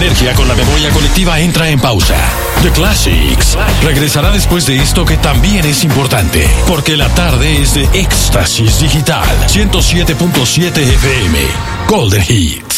energía con la memoria colectiva entra en pausa. The Classics regresará después de esto, que también es importante, porque la tarde es de Éxtasis Digital 107.7 FM Golden Hit.